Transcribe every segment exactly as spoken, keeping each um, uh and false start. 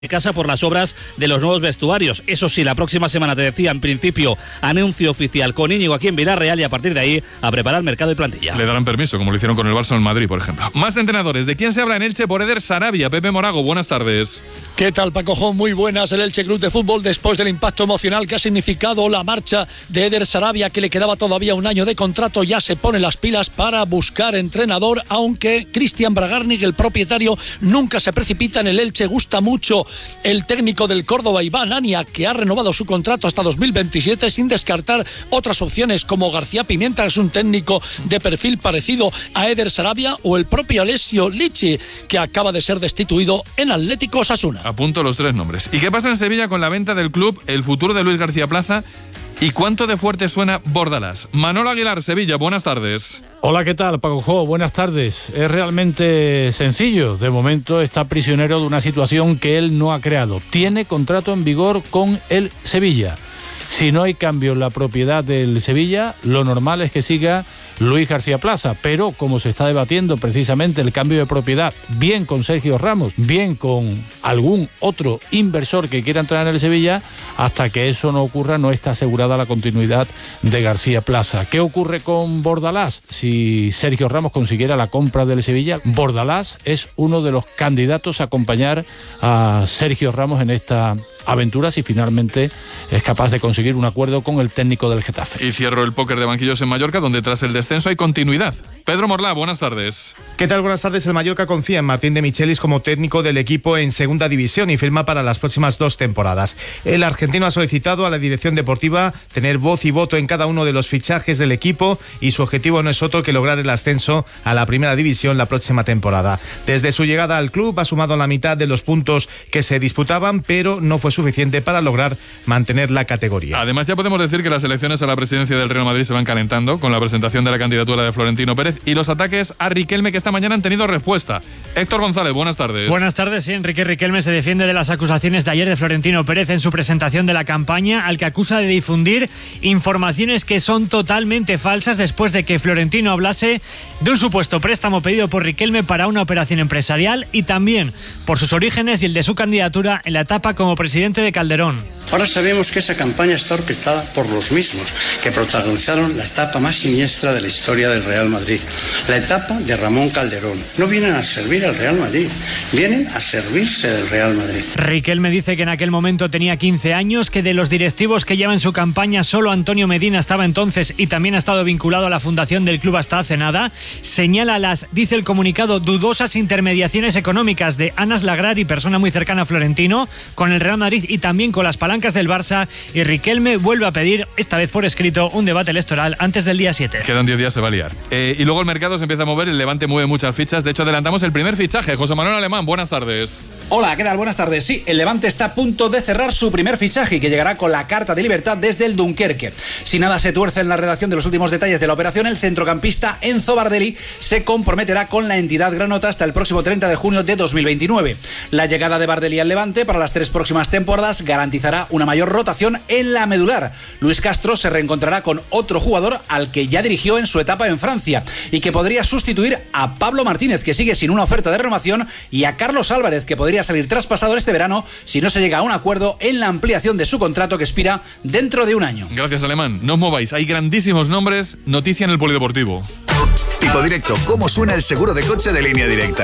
casa por las obras de los nuevos vestuarios. Eso sí, la próxima semana, te decía, en principio, anuncio oficial con Íñigo aquí en Villarreal y a partir de ahí a preparar mercado y plantilla. Le darán permiso, como lo hicieron con el Barça en Madrid, por ejemplo. Más entrenadores. ¿De quién se habla en Elche? Por Eder Sarabia. Pepe Morago, buenas tardes. ¿Qué tal, Paco Jón? Muy buenas. El Elche Club de Fútbol, después del impacto emocional que ha significado la marcha de Eder Sarabia, que le quedaba todavía un año de contrato, ya se pone las pilas para buscar entrenador, aunque Cristian Bragarnik, el propietario, nunca se precipita en el Elche. Gusta mucho el técnico del Córdoba, Iván Ania, que ha renovado su contrato hasta dos mil veintisiete, sin descartar otras opciones como García Pimienta, que es un técnico de perfil parecido a Eder Sarabia, o el propio Alessio Lichi, que acaba de ser destituido en Atlético Osasuna. Apunto los tres nombres. ¿Y qué pasa en Sevilla con la venta del club, el futuro de Luis García Plaza? ¿Y cuánto de fuerte suena Bordalás? Manolo Aguilar, Sevilla, buenas tardes. Hola, ¿qué tal, Paco Jo? Buenas tardes. Es realmente sencillo. De momento está prisionero de una situación que él no ha creado. Tiene contrato en vigor con el Sevilla. Si no hay cambio en la propiedad del Sevilla, lo normal es que siga Luis García Plaza, pero como se está debatiendo precisamente el cambio de propiedad, bien con Sergio Ramos, bien con algún otro inversor que quiera entrar en el Sevilla, hasta que eso no ocurra no está asegurada la continuidad de García Plaza. ¿Qué ocurre con Bordalás? Si Sergio Ramos consiguiera la compra del Sevilla, Bordalás es uno de los candidatos a acompañar a Sergio Ramos en esta aventura, si finalmente es capaz de conseguir un acuerdo con el técnico del Getafe. Y cierro el póker de banquillos en Mallorca, donde tras el descenso hay continuidad. Pedro Morlá, buenas tardes. ¿Qué tal? Buenas tardes. El Mallorca confía en Martín de Michelis como técnico del equipo en segunda división y firma para las próximas dos temporadas. El argentino ha solicitado a la dirección deportiva tener voz y voto en cada uno de los fichajes del equipo y su objetivo no es otro que lograr el ascenso a la primera división la próxima temporada. Desde su llegada al club ha sumado la mitad de los puntos que se disputaban, pero no fue suficiente para lograr mantener la categoría. Además, ya podemos decir que las elecciones a la presidencia del Real Madrid se van calentando con la presentación de la candidatura de Florentino Pérez y los ataques a Riquelme, que esta mañana han tenido respuesta. Héctor González, buenas tardes. Buenas tardes. Sí, Enrique Riquelme se defiende de las acusaciones de ayer de Florentino Pérez en su presentación de la campaña, al que acusa de difundir informaciones que son totalmente falsas después de que Florentino hablase de un supuesto préstamo pedido por Riquelme para una operación empresarial y también por sus orígenes y el de su candidatura en la etapa como presidente de Calderón. Ahora sabemos que esa campaña está orquestada por los mismos que protagonizaron la etapa más siniestra de la historia del Real Madrid, la etapa de Ramón Calderón. No vienen a servir al Real Madrid, vienen a servirse del Real Madrid. Riquelme dice que en aquel momento tenía quince años, que de los directivos que llevan su campaña solo Antonio Medina estaba entonces y también ha estado vinculado a la fundación del club hasta hace nada. Señala las, dice el comunicado, dudosas intermediaciones económicas de Anas Lagrari, persona muy cercana a Florentino, con el Real Madrid y también con las palancas del Barça, y Riquelme vuelve a pedir, esta vez por escrito, un debate electoral antes del día siete. Quedan diez días, se va a liar. Eh, y luego el mercado se empieza a mover, el Levante mueve muchas fichas, de hecho adelantamos el primer fichaje. José Manuel Alemán, buenas tardes. Hola, ¿qué tal? Buenas tardes. Sí, el Levante está a punto de cerrar su primer fichaje, que llegará con la carta de libertad desde el Dunkerque. Si nada se tuerce en la redacción de los últimos detalles de la operación, el centrocampista Enzo Bardelli se comprometerá con la entidad granota hasta el próximo treinta de junio de dos mil veintinueve. La llegada de Bardelli al Levante para las tres próximas temporadas garantizará una mayor rotación en la medular. Luis Castro se reencontrará con otro jugador al que ya dirigió en su etapa en Francia y que podría sustituir a Pablo Martínez, que sigue sin una oferta de renovación, y a Carlos Álvarez, que podría salir traspasado este verano si no se llega a un acuerdo en la ampliación de su contrato, que expira dentro de un año. Gracias, Alemán. No os mováis, hay grandísimos nombres. Noticia en el Polideportivo. Tipo Directo, ¿cómo suena el seguro de coche de Línea Directa?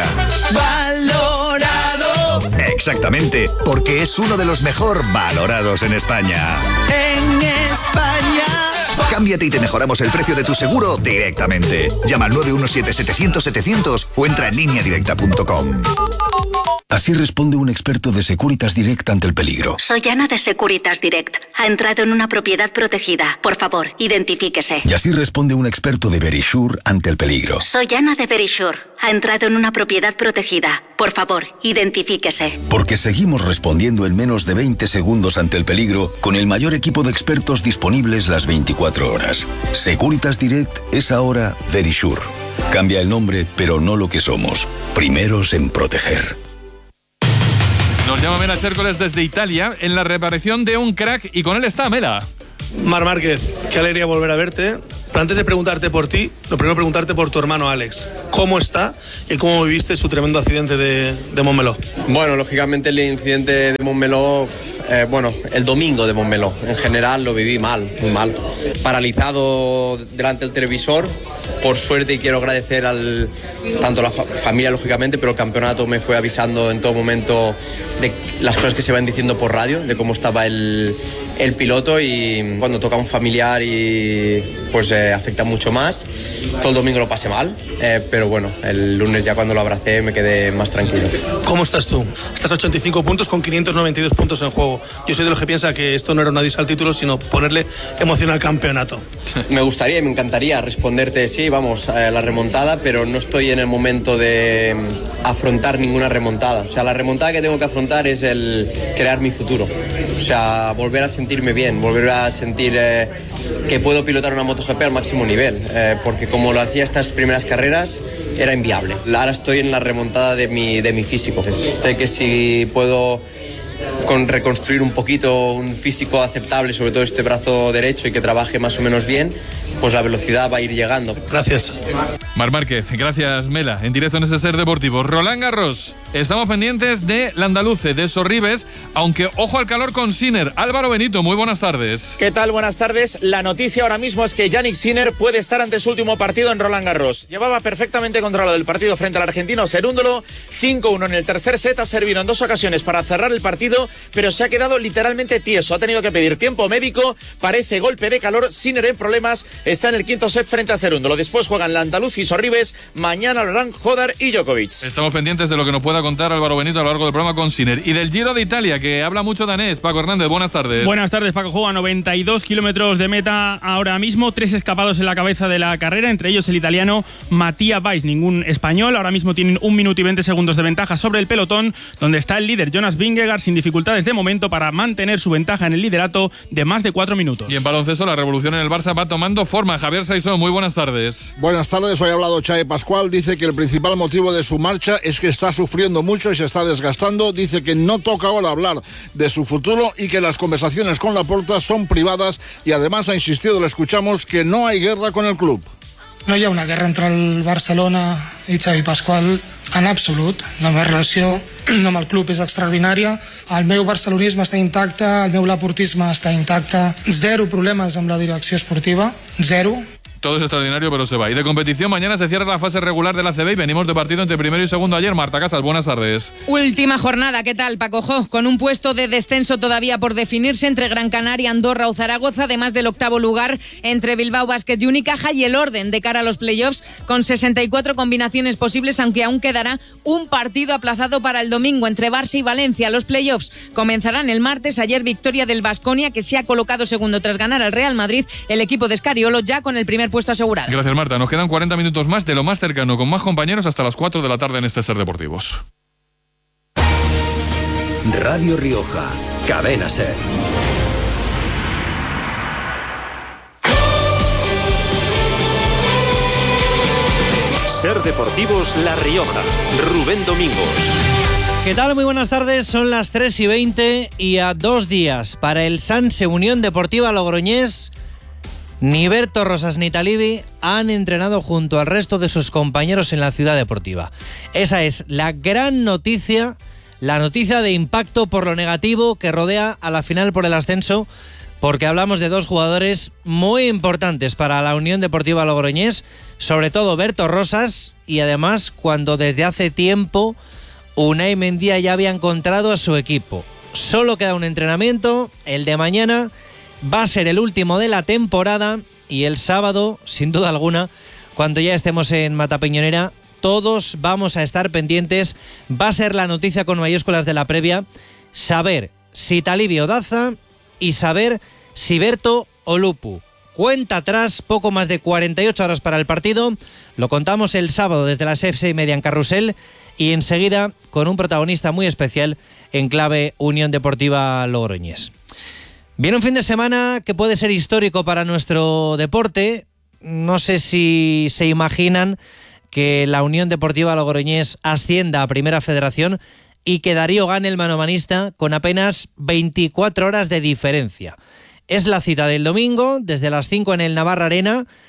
Valorado. Exactamente, porque es uno de los mejor valorados en España. En España. Cámbiate y te mejoramos el precio de tu seguro directamente. Llama al nueve uno siete, setecientos, setecientos o entra en línea directa punto com. Así responde un experto de Securitas Direct ante el peligro. Soy Ana de Securitas Direct. Ha entrado en una propiedad protegida. Por favor, identifíquese. Y así responde un experto de Verisure ante el peligro. Soy Ana de Verisure. Ha entrado en una propiedad protegida. Por favor, identifíquese. Porque seguimos respondiendo en menos de veinte segundos ante el peligro con el mayor equipo de expertos disponibles las veinticuatro horas. Securitas Direct es ahora Verisure. Cambia el nombre, pero no lo que somos. Primeros en proteger. Nos llama Mela Chércoles desde Italia en la reaparición de un crack y con él está Mela. Marc Márquez, qué alegría volver a verte. Pero antes de preguntarte por ti, lo primero preguntarte por tu hermano Alex. ¿Cómo está y cómo viviste su tremendo accidente de, de Montmeló? Bueno, lógicamente el incidente de Montmeló, eh, bueno, el domingo de Montmeló, en general lo viví mal, muy mal. Paralizado delante del televisor, por suerte, y quiero agradecer al tanto a la fa- familia, lógicamente, pero el campeonato me fue avisando en todo momento de las cosas que se van diciendo por radio, de cómo estaba el, el piloto, y cuando toca a un familiar y pues eh, afecta mucho más. Todo el domingo lo pasé mal, eh, pero bueno, el lunes ya cuando lo abracé me quedé más tranquilo. ¿Cómo estás tú? Estás a ochenta y cinco puntos con quinientos noventa y dos puntos en juego. Yo soy de los que piensa que esto no era un adiós al título, sino ponerle emoción al campeonato. Me gustaría y me encantaría responderte sí, vamos, a la remontada, pero no estoy en el momento de afrontar ninguna remontada. O sea, la remontada que tengo que afrontar es el crear mi futuro. O sea, volver a sentirme bien, volver a sentir eh, que puedo pilotar una MotoGP al máximo nivel, eh, porque como lo hacía estas primeras carreras, era inviable. Ahora estoy en la remontada de mi, de mi físico. Sé que si puedo con reconstruir un poquito un físico aceptable, sobre todo este brazo derecho, y que trabaje más o menos bien, pues la velocidad va a ir llegando. Gracias. Mar Márquez, gracias Mela, en directo en ese Ser Deportivo. Roland Garros, estamos pendientes de Landaluce, de Sorribes, aunque ojo al calor con Sinner. Álvaro Benito, muy buenas tardes. ¿Qué tal? Buenas tardes. La noticia ahora mismo es que Jannik Sinner puede estar ante su último partido en Roland Garros. Llevaba perfectamente controlado el partido frente al argentino Cerúndolo, cinco uno en el tercer set, ha servido en dos ocasiones para cerrar el partido, pero se ha quedado literalmente tieso, ha tenido que pedir tiempo médico, parece golpe de calor. Sinner en problemas, está en el quinto set frente a Cerúndolo. Después juegan Landaluz y Sorribes, mañana lo harán Hodar y Djokovic. Estamos pendientes de lo que nos pueda contar Álvaro Benito a lo largo del programa con Sinner. Y del Giro de Italia, que habla mucho danés. Paco Hernández, buenas tardes. Buenas tardes, Paco. Juega noventa y dos kilómetros de meta ahora mismo, tres escapados en la cabeza de la carrera, entre ellos el italiano Mattia Weiss, ningún español. Ahora mismo tienen un minuto y veinte segundos de ventaja sobre el pelotón, donde está el líder Jonas Vingegaard sin dificultades de momento para mantener su ventaja en el liderato de más de cuatro minutos. Y en baloncesto, la revolución en el Barça va tomando forma. Javier Saizó, muy buenas tardes. Buenas tardes, hoy ha hablado Xavi Pascual, dice que el principal motivo de su marcha es que está sufriendo mucho y se está desgastando, dice que no toca ahora hablar de su futuro y que las conversaciones con Laporta son privadas, y además ha insistido, lo escuchamos, que no hay guerra con el club. No hi ha una guerra entre el Barcelona i Xavi Pascual en absolut. La meva relació amb el club és extraordinària. El meu barcelonisme està intacte, el meu laportisme està intacte. Zero problemes amb la direcció esportiva, zero. Todo es extraordinario, pero se va. Y de competición, mañana se cierra la fase regular de la A C B y venimos de partido entre primero y segundo ayer. Marta Casas, buenas tardes. Última jornada, ¿qué tal, Paco Jo? Con un puesto de descenso todavía por definirse entre Gran Canaria, Andorra o Zaragoza, además del octavo lugar entre Bilbao Basket y Unicaja, y el orden de cara a los playoffs con sesenta y cuatro combinaciones posibles, aunque aún quedará un partido aplazado para el domingo entre Barça y Valencia. Los playoffs comenzarán el martes. Ayer victoria del Baskonia, que se ha colocado segundo tras ganar al Real Madrid. El equipo de Escariolo ya con el primer puesto asegurado. Gracias, Marta. Nos quedan cuarenta minutos más de lo más cercano, con más compañeros hasta las cuatro de la tarde en este Ser Deportivos. Radio Rioja, Cadena Ser. Ser Deportivos La Rioja, Rubén Domingos. ¿Qué tal? Muy buenas tardes, son las tres y veinte y a dos días para el Sanse Unión Deportiva Logroñés. Ni Berto Rosas ni Talibi han entrenado junto al resto de sus compañeros en la ciudad deportiva. Esa es la gran noticia, la noticia de impacto por lo negativo que rodea a la final por el ascenso, porque hablamos de dos jugadores muy importantes para la Unión Deportiva Logroñés, sobre todo Berto Rosas, y además cuando desde hace tiempo Unai Mendía ya había encontrado a su equipo. Solo queda un entrenamiento, el de mañana. Va a ser el último de la temporada y el sábado, sin duda alguna, cuando ya estemos en Matapiñonera, todos vamos a estar pendientes. Va a ser la noticia con mayúsculas de la previa, saber si Talibi o Daza y saber si Berto o Lupu. Cuenta atrás, poco más de cuarenta y ocho horas para el partido. Lo contamos el sábado desde las seis y media en Carrusel y enseguida con un protagonista muy especial en clave Unión Deportiva Logroñés. Viene un fin de semana que puede ser histórico para nuestro deporte. No sé si se imaginan que la Unión Deportiva Logroñés ascienda a Primera Federación y que Darío gane el manomanista con apenas veinticuatro horas de diferencia. Es la cita del domingo, desde las cinco en el Navarra Arena.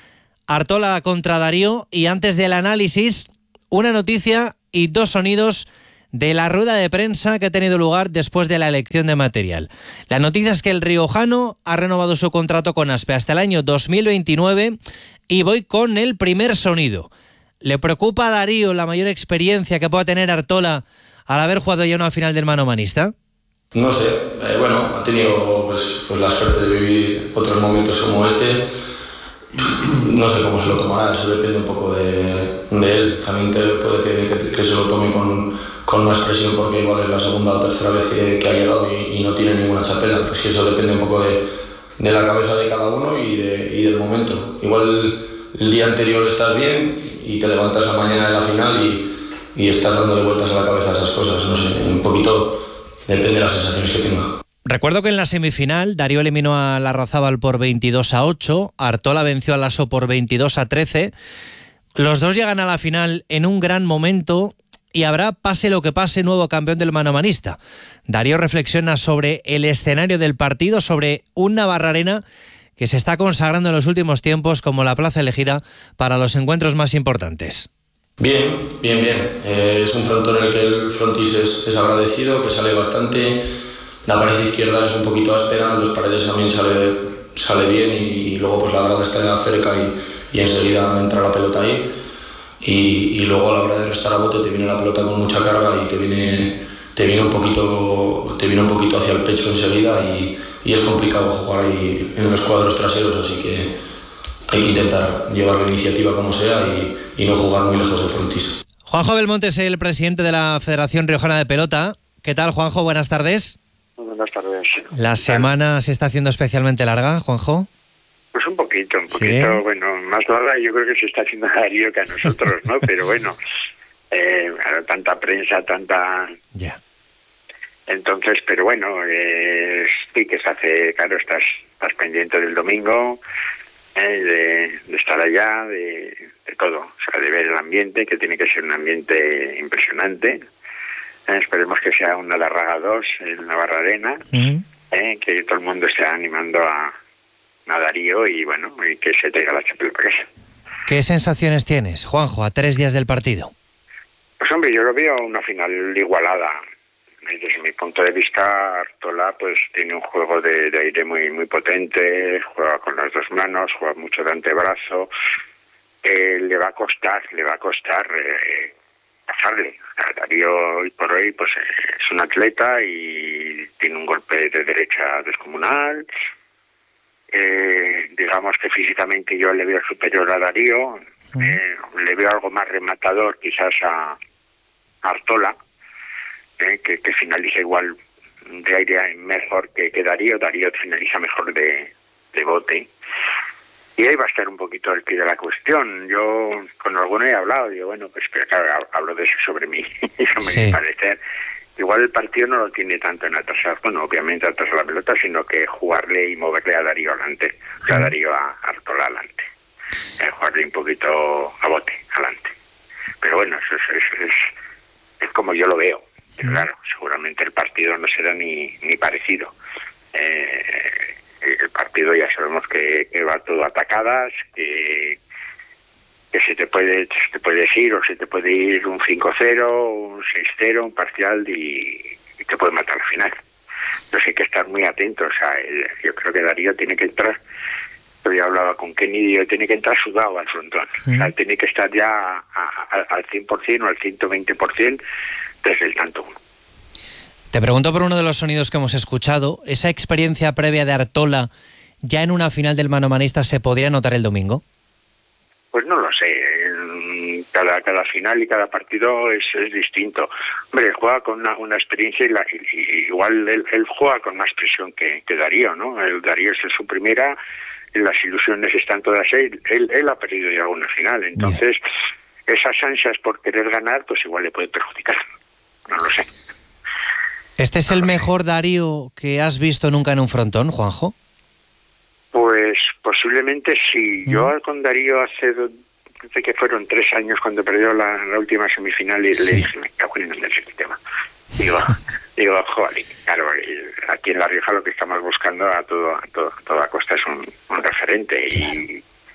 Artola contra Darío, y antes del análisis, una noticia y dos sonidos de la rueda de prensa que ha tenido lugar después de la elección de material. La noticia es que el riojano ha renovado su contrato con Aspe hasta el año dos mil veintinueve, y voy con el primer sonido. ¿Le preocupa a Darío la mayor experiencia que pueda tener Artola al haber jugado ya una final del manomanista? No sé, eh, bueno, ha tenido pues, pues la suerte de vivir otros momentos como este. No sé cómo se lo tomará, eso depende un poco de, de él. También puede que, que, que se lo tome con, con más presión porque igual es la segunda o tercera vez que, que ha llegado y, y no tiene ninguna chapela. Pues eso depende un poco de, de la cabeza de cada uno y, de, y del momento. Igual el, el día anterior estás bien y te levantas la mañana de la final y, y estás dándole vueltas a la cabeza a esas cosas. No sé, un poquito depende de las sensaciones que tenga. Recuerdo que en la semifinal Darío eliminó a Larrazábal por veintidós a ocho, Artola venció a Lasso por veintidós a trece. Los dos llegan a la final en un gran momento y habrá, pase lo que pase, nuevo campeón del manomanista. Darío reflexiona sobre el escenario del partido, sobre un Navarrarena que se está consagrando en los últimos tiempos como la plaza elegida para los encuentros más importantes. Bien, bien, bien. Eh, es un frontón en el que el frontis es, es agradecido, que sale bastante. La pared izquierda es un poquito áspera, los paredes también sale, sale bien y, y luego pues la grada está cerca y, y enseguida entra la pelota ahí. Y, y luego a la hora de restar a bote te viene la pelota con mucha carga y te viene, te viene, un, poquito, te viene un poquito hacia el pecho enseguida y, y es complicado jugar ahí en los cuadros traseros, así que hay que intentar llevar la iniciativa como sea y, y no jugar muy lejos del frontis. Juanjo Belmonte es el presidente de la Federación Riojana de Pelota. ¿Qué tal, Juanjo? Buenas tardes. Buenas tardes. ¿La semana se está haciendo especialmente larga, Juanjo? Pues un poquito, un poquito, ¿sí? Bueno, más larga yo creo que se está haciendo a Darío que a nosotros, ¿no? Pero bueno, eh, claro, tanta prensa, tanta... Ya. Entonces, pero bueno, eh, sí que se hace, claro, estás, estás pendiente del domingo, eh, de, de estar allá, de, de todo, o sea, de ver el ambiente, que tiene que ser un ambiente impresionante. Esperemos que sea una Larraga dos en Navarrarena, uh-huh. eh, que todo el mundo esté animando a, a Darío y bueno, y que se traiga la chapela para casa. ¿Qué sensaciones tienes, Juanjo, a tres días del partido? Pues hombre, yo lo veo una final igualada. Desde mi punto de vista, Artola pues tiene un juego de, de aire muy muy potente, juega con las dos manos, juega mucho de antebrazo. Eh, le va a costar, le va a costar... Eh, pasarle. Darío hoy por hoy pues es un atleta y tiene un golpe de derecha descomunal. Eh, digamos que físicamente yo le veo superior a Darío. Eh, le veo algo más rematador quizás a Artola, eh, que, que finaliza igual de aire mejor que, que Darío. Darío finaliza mejor de, de bote. Y ahí va a estar un poquito el pie de la cuestión. Yo con alguno he hablado, digo, bueno, pues pero claro, hablo de eso sobre mí, sobre sí. mi parecer. Igual el partido no lo tiene tanto en atrasar, bueno, obviamente atrasar la pelota, sino que jugarle y moverle a Darío adelante, o sea, a Darío a Artola adelante. Eh, jugarle un poquito a bote adelante. Pero bueno, eso es, es, es, es como yo lo veo. Pero claro, seguramente el partido no será ni, ni parecido. Eh, el partido ya sabemos que, que va todo a atacadas, que, que se te puede se te puede ir o se te puede ir un cinco cero, un seis cero, un parcial y, y te puede matar al final. Entonces hay que estar muy atentos. O sea, el, yo creo que Darío tiene que entrar, yo ya hablaba con Kenny, Darío tiene que entrar sudado al frontón. Mm. O sea, tiene que estar ya a, a, al cien por ciento o al ciento veinte por ciento desde el tanto uno. Te pregunto por uno de los sonidos que hemos escuchado. ¿Esa experiencia previa de Artola ya en una final del manomanista se podría notar el domingo? Pues no lo sé. Cada cada final y cada partido es, es distinto. Hombre, juega con una, una experiencia y, la, y, y igual él, él juega con más presión que, que Darío, ¿no? El Darío es su primera, las ilusiones están todas ahí. Él, él ha perdido ya una final. Entonces, yeah. esas ansias por querer ganar, pues igual le puede perjudicar. No lo sé. ¿Este es el mejor Darío que has visto nunca en un frontón, Juanjo? Pues posiblemente sí. Mm. Yo con Darío hace, desde que fueron tres años cuando perdió la, la última semifinal y sí. le dije, me cago en el sistema. Digo, digo, joder, claro, aquí en La Rioja lo que estamos buscando a todo, a todo, a toda costa es un, un referente y,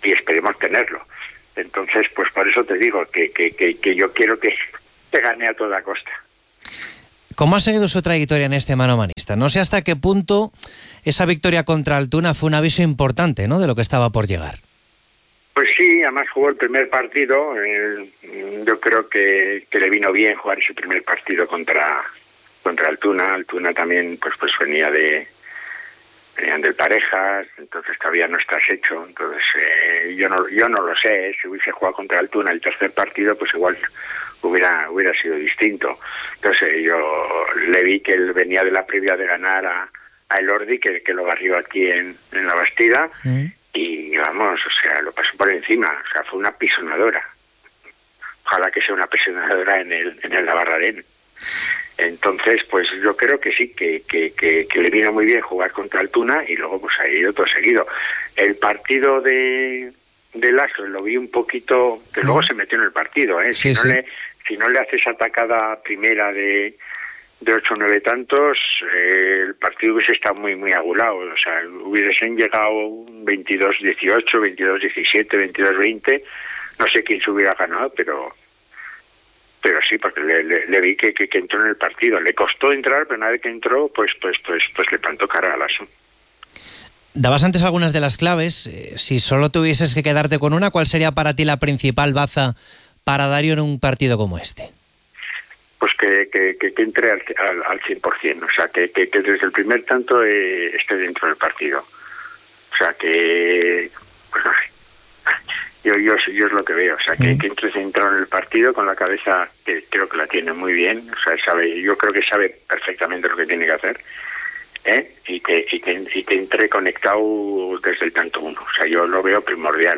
y esperemos tenerlo. Entonces, pues por eso te digo que, que, que, que yo quiero que, que gane a toda costa. ¿Cómo ha seguido su trayectoria en este manomanista? No sé hasta qué punto esa victoria contra Altuna fue un aviso importante, ¿no?, de lo que estaba por llegar. Pues sí, además jugó el primer partido. Eh, yo creo que, que le vino bien jugar ese primer partido contra contra Altuna. Altuna también pues pues venía de venían del Parejas, entonces todavía no estás hecho. Entonces eh, yo no yo no lo sé. ¿eh? Si hubiese jugado contra Altuna el tercer partido, pues igual hubiera hubiera sido distinto. Entonces yo le vi que él venía de la previa de ganar a, a Elordi, que, que lo barrió aquí en, en la Bastida, mm. y vamos, o sea, lo pasó por encima, o sea, fue una pisonadora. Ojalá que sea una pisonadora en el en el Navarrarén. Entonces, pues yo creo que sí, que, que, que, que le vino muy bien jugar contra Altuna, y luego pues ha ido todo seguido. El partido de, de Lasso lo vi un poquito, que mm. luego se metió en el partido, ¿eh? Sí, si, sí. no le, si no le haces atacada primera de, de ocho o nueve tantos, eh, el partido hubiese estado muy muy agulado. O sea, hubiesen llegado veintidós dieciocho, veintidós diecisiete, veintidós veinte, no sé quién se hubiera ganado, pero pero sí, porque le, le, le vi que, que, que entró en el partido. Le costó entrar, pero una vez que entró, pues pues pues pues le plantó cara a Lasso. Dabas antes algunas de las claves. Eh, si solo tuvieses que quedarte con una, ¿cuál sería para ti la principal baza para Darío en un partido como este? Pues que, que, que, que entre al, al, al cien por ciento, o sea, que, que, que desde el primer tanto eh, esté dentro del partido. O sea, que... Pues no sé. Yo, yo, yo es lo que veo, o sea, que, mm. que entre centrado en el partido con la cabeza, que creo que la tiene muy bien, o sea, sabe, yo creo que sabe perfectamente lo que tiene que hacer, ¿eh? y, que, y, que, y que entre conectado desde el tanto uno, o sea, yo lo veo primordial.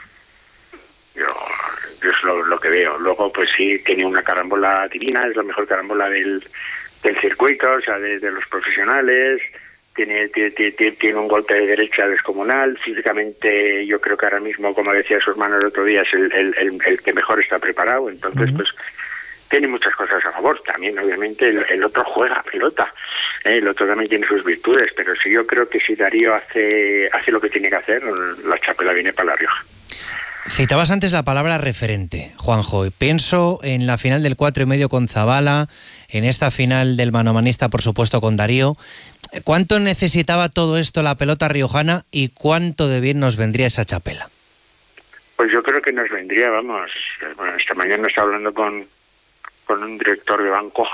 Yo, yo es lo, lo que veo. Luego, pues sí, tiene una carambola divina, es la mejor carambola del, del circuito, o sea, de, de los profesionales. Tiene, tiene, tiene, tiene un golpe de derecha descomunal. Físicamente, yo creo que ahora mismo, como decía su hermano el otro día, es el, el, el, el que mejor está preparado. Entonces, uh-huh. pues tiene muchas cosas a favor. También, obviamente, el, el otro juega pelota. ¿eh? El otro también tiene sus virtudes. Pero sí, yo creo que si Darío hace, hace lo que tiene que hacer, la chapela viene para La Rioja. Citabas antes la palabra referente, Juanjo. Pienso en la final del cuatro y medio con Zabala, en esta final del manomanista, por supuesto, con Darío. ¿Cuánto necesitaba todo esto la pelota riojana y cuánto de bien nos vendría esa chapela? Pues yo creo que nos vendría, vamos, bueno, esta mañana estaba hablando con, con un director de banco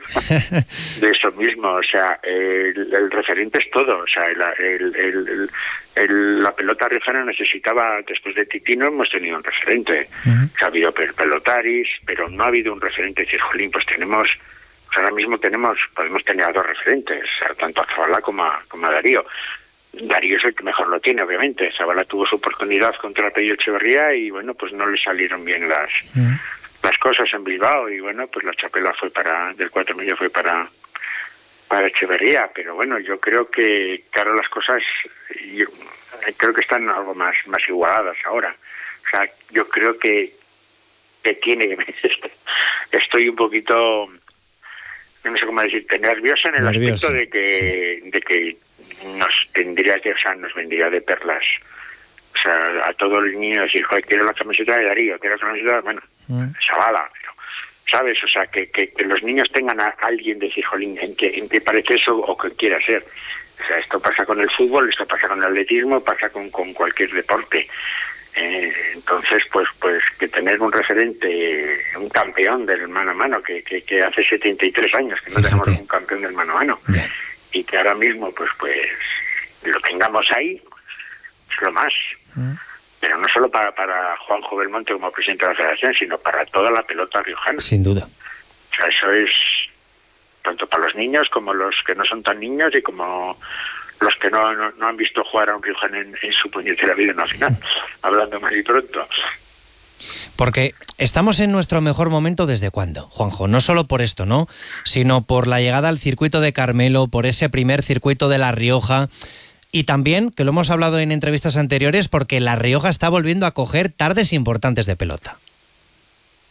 de eso mismo, o sea, el, el referente es todo, o sea, el, el, el, el, la pelota riojana necesitaba, después de Titino hemos tenido un referente, uh-huh. o sea, ha habido pelotaris, pero no ha habido un referente, decir, jolín, pues tenemos... Ahora mismo tenemos, podemos tener a dos referentes, tanto a Zabala como a, como a Darío. Darío es el que mejor lo tiene, obviamente. Zabala tuvo su oportunidad contra el Pello Echeverría y bueno, pues no le salieron bien las mm. las cosas en Bilbao y bueno, pues la chapela fue para, del cuatro medio fue para para Echeverría, pero bueno, yo creo que, claro, las cosas, yo creo que están algo más, más igualadas ahora. O sea, yo creo que, que tiene que estoy un poquito... no sé cómo decirte, nerviosa en el nervioso, aspecto de que sí. de que nos tendría que, o sea, nos vendría de perlas. O sea, a todos los niños decir, joder, quiero la camiseta de Darío, quiero la camiseta, bueno, mm. Zabala, pero, ¿sabes? O sea, que, que, que los niños tengan a alguien de decir, jolín, ¿en qué, en qué parece eso o qué quiera ser? O sea, esto pasa con el fútbol, esto pasa con el atletismo, pasa con, con cualquier deporte. Eh, entonces, pues pues que tener un referente, un campeón del mano a mano, que, que, que hace setenta y tres años que no Fíjate. tenemos un campeón del mano a mano, Bien. y que ahora mismo pues pues lo tengamos ahí, es lo más. Mm. Pero no solo para, para Juanjo Belmonte como presidente de la federación, sino para toda la pelota riojana. Sin duda. O sea, eso es tanto para los niños como los que no son tan niños y como... los que no, no, no han visto jugar a un riojano en, en su puñetera vida nacional, hablando más y pronto. Porque estamos en nuestro mejor momento ¿desde cuándo, Juanjo? No solo por esto, ¿no? Sino por la llegada al circuito de Carmelo, por ese primer circuito de La Rioja, y también, que lo hemos hablado en entrevistas anteriores, porque La Rioja está volviendo a coger tardes importantes de pelota.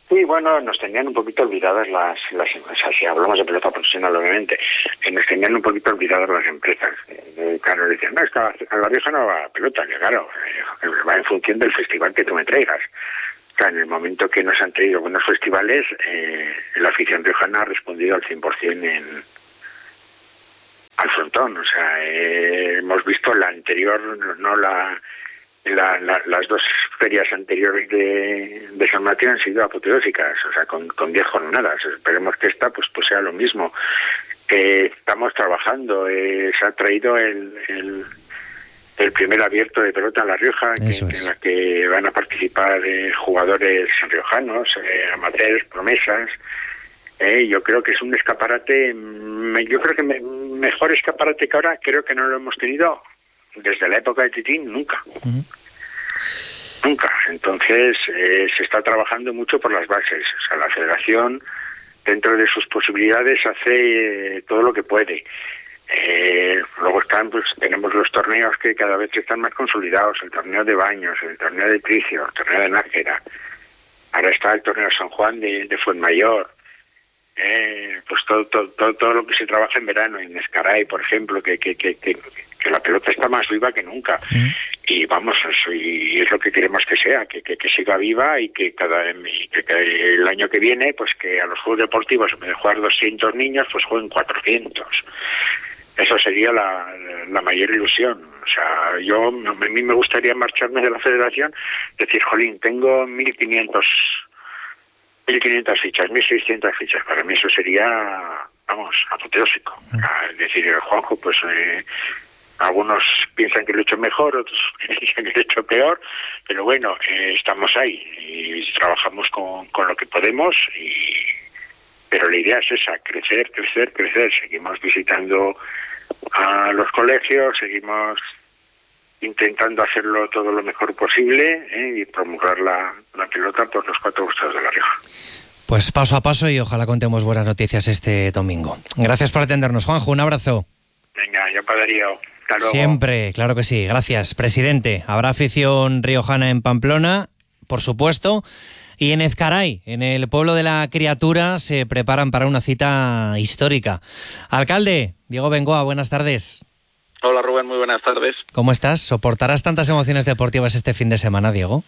Sí, bueno, nos tenían un poquito olvidadas las, las o sea, si hablamos de pelota profesional, obviamente, que nos tenían un poquito olvidadas las empresas. Eh, claro, decían, no, es que a La Rioja no va a pelota, que claro, eh, va en función del festival que tú me traigas. O sea, en el momento que nos han traído buenos festivales, eh, la afición riojana ha respondido al cien por ciento en, al frontón. O sea, eh, hemos visto la anterior, no la... La, la, las dos ferias anteriores de, de San Mateo han sido apoteósicas, o sea, con, con diez jornadas. Esperemos que esta pues, pues sea lo mismo. Eh, estamos trabajando, eh, se ha traído el, el, el primer abierto de pelota en La Rioja, que, es. en la que van a participar eh, jugadores riojanos, eh, amateurs, promesas. Eh, yo creo que es un escaparate, me, yo creo que me, mejor escaparate que ahora, creo que no lo hemos tenido desde la época de Titín, nunca. Uh-huh. Nunca. Entonces, eh, se está trabajando mucho por las bases. O sea, la federación, dentro de sus posibilidades, hace eh, todo lo que puede. Eh, luego están, pues, tenemos los torneos que cada vez están más consolidados. El torneo de Baños, el torneo de Tricio, el torneo de Nájera. Ahora está el torneo San Juan de, de Fuenmayor. Eh, pues todo, todo, todo, todo lo que se trabaja en verano, en Escaray, por ejemplo, que, que, que, que, que la pelota está más viva que nunca. Mm. Y vamos, eso, y es lo que queremos que sea, que, que, que siga viva y que cada y que, que el año que viene, pues que a los Juegos Deportivos, en vez de jugar doscientos niños, pues jueguen cuatrocientos. Eso sería la, la mayor ilusión. O sea, yo, a mí me gustaría marcharme de la federación, decir, jolín, tengo mil quinientas fichas, mil seiscientas fichas. Para mí eso sería, vamos, apoteósico. Es decir, el Juanjo, pues eh, algunos piensan que lo he hecho mejor, otros piensan que lo he hecho peor, pero bueno, eh, estamos ahí y trabajamos con, con lo que podemos, y pero la idea es esa, crecer, crecer, crecer. Seguimos visitando a los colegios, seguimos intentando hacerlo todo lo mejor posible, ¿eh? y promulgar la, la pelota por los cuatro costados de La Rioja. Pues paso a paso y ojalá contemos buenas noticias este domingo. Gracias por atendernos, Juanjo, un abrazo. Venga, yo para Darío. Hasta luego. Siempre, claro que sí. Gracias, presidente. Habrá afición riojana en Pamplona, por supuesto, y en Ezcaray, en el pueblo de la criatura, se preparan para una cita histórica. Alcalde, Diego Bengoa, buenas tardes. Hola Rubén, muy buenas tardes. ¿Cómo estás? ¿Soportarás tantas emociones deportivas este fin de semana, Diego?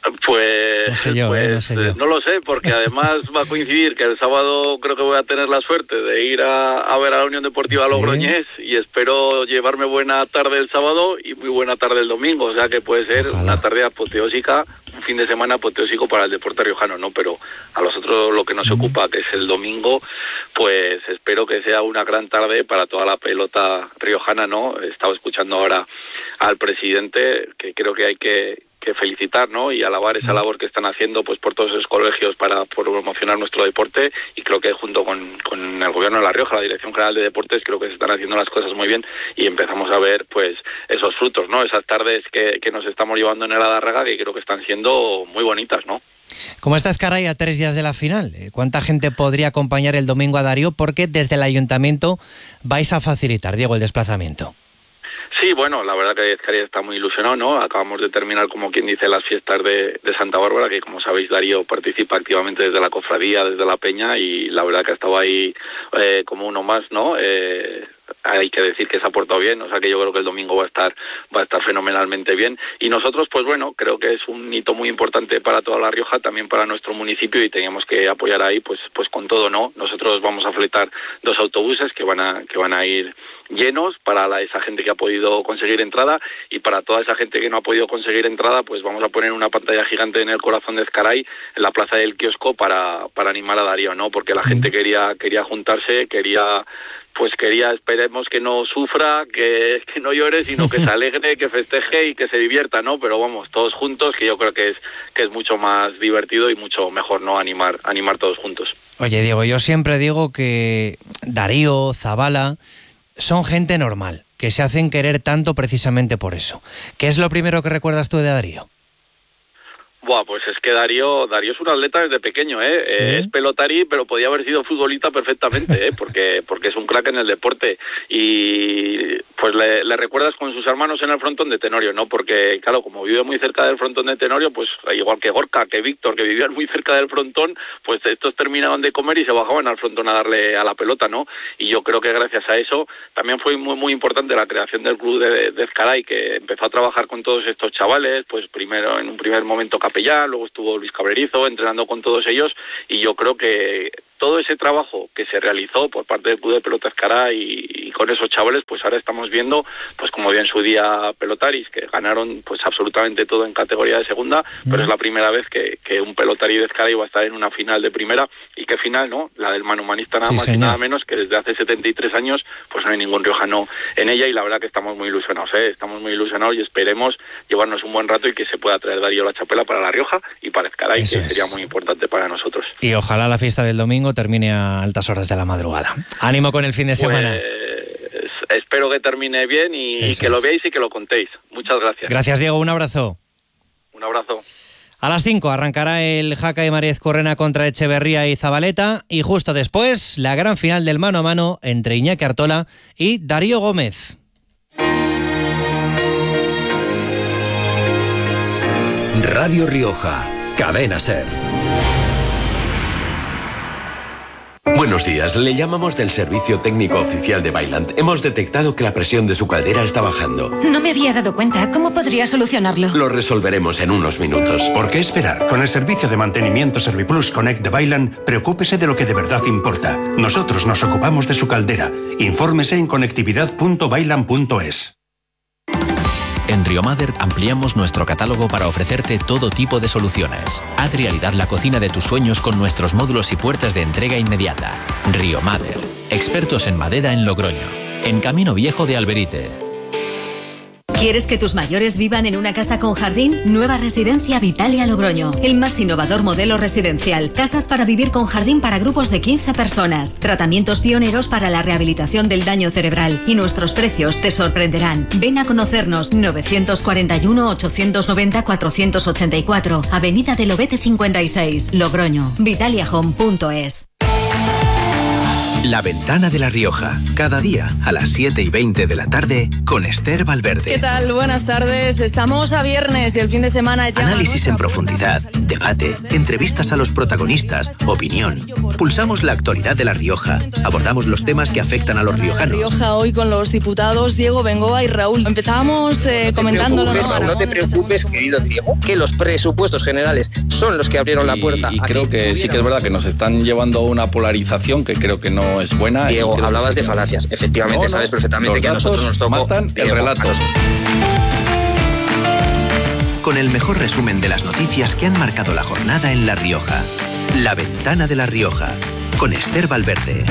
Pues, no sé yo, pues eh, no sé yo. No lo sé, porque además va a coincidir que el sábado creo que voy a tener la suerte de ir a, a ver a la Unión Deportiva ¿Sí? Logroñés, y espero llevarme buena tarde el sábado y muy buena tarde el domingo, o sea que puede ser Ojalá. una tarde apoteósica, un fin de semana apoteósico para el deporte riojano, ¿no? Pero a nosotros lo que nos mm. ocupa, que es el domingo, pues espero que sea una gran tarde para toda la pelota riojana, ¿no? He estado escuchando ahora al presidente, que creo que hay que que felicitar, ¿no? Y alabar esa labor que están haciendo pues por todos esos colegios para promocionar nuestro deporte, y creo que junto con, con el gobierno de La Rioja, la Dirección General de Deportes, creo que se están haciendo las cosas muy bien y empezamos a ver pues esos frutos, ¿no? Esas tardes que, que nos estamos llevando en el Adarraga, que creo que están siendo muy bonitas, ¿no? ¿Cómo está Ezcaray a tres días de la final? ¿Cuánta gente podría acompañar el domingo a Darío? Porque desde el ayuntamiento vais a facilitar, Diego, el desplazamiento. Sí, bueno, la verdad que Ezcaray está muy ilusionado, ¿no? Acabamos de terminar, como quien dice, las fiestas de, de Santa Bárbara, que como sabéis Darío participa activamente desde la cofradía, desde la peña, y la verdad que ha estado ahí eh, como uno más, ¿no? Eh, hay que decir que se ha portado bien, o sea que yo creo que el domingo va a estar va a estar fenomenalmente bien, y nosotros pues bueno, creo que es un hito muy importante para toda La Rioja, también para nuestro municipio, y teníamos que apoyar ahí pues pues con todo, ¿no? Nosotros vamos a fletar dos autobuses que van a que van a ir llenos para la, esa gente que ha podido conseguir entrada, y para toda esa gente que no ha podido conseguir entrada pues vamos a poner una pantalla gigante en el corazón de Ezcaray, en la plaza del kiosco, para para animar a Darío, ¿no? Porque la gente quería quería juntarse, quería pues quería, esperemos que no sufra, que, que no llore, sino que se alegre, que festeje y que se divierta, ¿no? Pero vamos, todos juntos, que yo creo que es que es mucho más divertido y mucho mejor, ¿no? Animar, animar todos juntos. Oye, Diego, yo siempre digo que Darío, Zabala, son gente normal, que se hacen querer tanto precisamente por eso. ¿Qué es lo primero que recuerdas tú de Darío? Buah, pues es que Darío, Darío es un atleta desde pequeño, ¿eh? ¿Sí? Eh, es pelotarí, pero podía haber sido futbolista perfectamente, ¿eh? Porque, porque es un crack en el deporte. Y pues le, le recuerdas con sus hermanos en el frontón de Tenorio, ¿no? Porque, claro, como vive muy cerca del frontón de Tenorio, pues igual que Gorka, que Víctor, que vivían muy cerca del frontón, pues estos terminaban de comer y se bajaban al frontón a darle a la pelota, ¿no? Y yo creo que gracias a eso también fue muy, muy importante la creación del club de, de Ezcaray, que empezó a trabajar con todos estos chavales, pues primero, en un primer momento Capellán, luego estuvo Luis Cabrerizo entrenando con todos ellos, y yo creo que todo ese trabajo que se realizó por parte del Club de Pelota Ezcaray y, y con esos chavales, pues ahora estamos viendo, pues como dio en su día Pelotaris, que ganaron pues absolutamente todo en categoría de segunda, mm. pero es la primera vez que, que un Pelotari de Ezcaray va a estar en una final de primera, y qué final, ¿no? La del Manu Humanista nada sí, más señor. y nada menos, que desde hace setenta y tres años pues no hay ningún riojano en ella, y la verdad que estamos muy ilusionados, ¿eh? Estamos muy ilusionados y esperemos llevarnos un buen rato y que se pueda traer Darío La Chapela para La Rioja y para Ezcaray, Eso que es. sería muy importante para nosotros. Y ojalá la fiesta del domingo termine a altas horas de la madrugada. Ánimo con el fin de semana. Pues, espero que termine bien y, y que es. lo veáis y que lo contéis. Muchas gracias. Gracias, Diego. Un abrazo. Un abrazo. A las cinco arrancará el Jaca de Mariez Correna contra Echeverría y Zabaleta, y justo después la gran final del mano a mano entre Iñaki Artola y Darío Gómez. Radio Rioja, Cadena SER. Buenos días, le llamamos del Servicio Técnico Oficial de Vaillant. Hemos detectado que la presión de su caldera está bajando. No me había dado cuenta. ¿Cómo podría solucionarlo? Lo resolveremos en unos minutos. ¿Por qué esperar? Con el servicio de mantenimiento Serviplus Connect de Vaillant, preocúpese de lo que de verdad importa. Nosotros nos ocupamos de su caldera. Infórmese en conectividad punto vaillant punto es. En Riomader ampliamos nuestro catálogo para ofrecerte todo tipo de soluciones. Haz realidad la cocina de tus sueños con nuestros módulos y puertas de entrega inmediata. Riomader, expertos en madera en Logroño, en Camino Viejo de Alberite. ¿Quieres que tus mayores vivan en una casa con jardín? Nueva Residencia Vitalia Logroño. El más innovador modelo residencial. Casas para vivir con jardín para grupos de quince personas. Tratamientos pioneros para la rehabilitación del daño cerebral. Y nuestros precios te sorprenderán. Ven a conocernos. novecientos cuarenta y uno, ochocientos noventa, cuatrocientos ochenta y cuatro. Avenida del Lobete cincuenta y seis. Logroño. Vitalia Home punto es. La Ventana de La Rioja, cada día a las siete y veinte de la tarde con Esther Valverde. ¿Qué tal? Buenas tardes. Estamos a viernes y el fin de semana ya. Análisis en profundidad, debate, entrevistas a los protagonistas, opinión. Pulsamos la actualidad de La Rioja. Abordamos los temas que afectan a los riojanos. La Rioja hoy con los diputados Diego Bengoa y Raúl. Empezábamos eh, no comentándolo. ¿no? no te preocupes, querido Diego, que los presupuestos generales son los que abrieron y, la puerta. Y creo que sí que es verdad que nos están llevando a una polarización que creo que no es buena. Diego, hablabas de falacias. Efectivamente, no, no, sabes perfectamente que a nosotros nos tocó matan el relato. Con el mejor resumen de las noticias que han marcado la jornada en La Rioja. La Ventana de La Rioja, con Esther Valverde.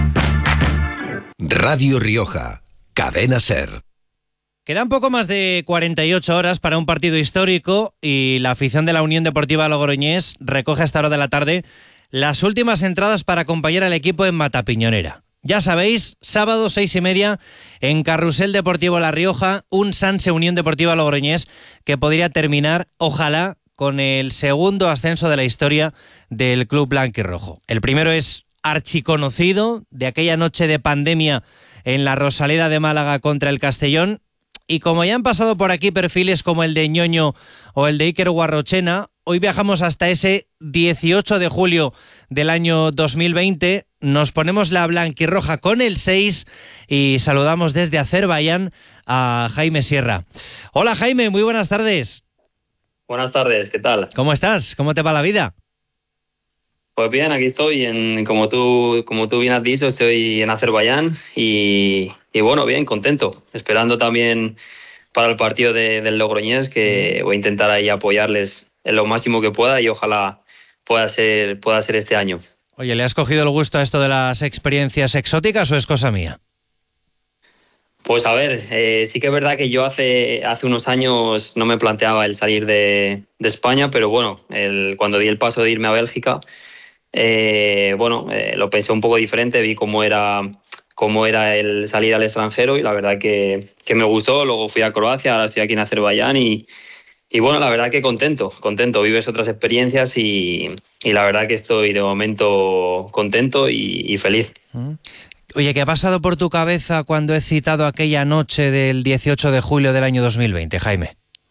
Radio Rioja, Cadena SER. Quedan poco más de cuarenta y ocho horas para un partido histórico y la afición de la Unión Deportiva Logroñés recoge a esta hora de la tarde las últimas entradas para acompañar al equipo en Matapiñonera. Ya sabéis, sábado seis y media en Carrusel Deportivo La Rioja, un Sanse Unión Deportiva Logroñés que podría terminar, ojalá, con el segundo ascenso de la historia del club blanquirrojo. El primero es archiconocido, de aquella noche de pandemia en la Rosaleda de Málaga contra el Castellón, y como ya han pasado por aquí perfiles como el de Ñoño o el de Iker Guarrochena, hoy viajamos hasta ese dieciocho de julio del año dos mil veinte, nos ponemos la blanquirroja con el seis y saludamos desde Azerbaiyán a Jaime Sierra. Hola Jaime, muy buenas tardes. Buenas tardes, ¿qué tal? ¿Cómo estás? ¿Cómo te va la vida? Pues bien, aquí estoy, en, como, tú, como tú bien has dicho, estoy en Azerbaiyán y, y bueno, bien, contento, esperando también para el partido de, del Logroñés, que voy a intentar ahí apoyarles en lo máximo que pueda y ojalá pueda ser, pueda ser este año. Oye, ¿le has cogido el gusto a esto de las experiencias exóticas o es cosa mía? Pues a ver, eh, sí que es verdad que yo hace, hace unos años no me planteaba el salir de, de España, pero bueno, el, cuando di el paso de irme a Bélgica, eh, bueno, eh, lo pensé un poco diferente, vi cómo era, cómo era el salir al extranjero y la verdad que, que me gustó. Luego fui a Croacia, ahora estoy aquí en Azerbaiyán y, y bueno, la verdad que contento, contento. Vives otras experiencias y, y la verdad que estoy de momento contento y, y feliz. Oye, ¿qué ha pasado por tu cabeza cuando he citado aquella noche del dieciocho de julio del año dos mil veinte, Jaime?